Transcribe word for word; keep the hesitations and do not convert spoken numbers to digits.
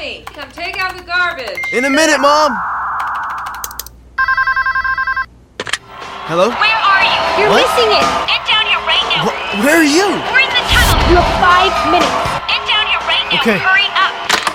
Johnny, come take out the garbage. In a minute, Mom. Hello? Where are you? You're What? missing it. Get down here right now. Wh- where are you? We're in the tunnel. You have five minutes. Get down here right now. Okay. Hurry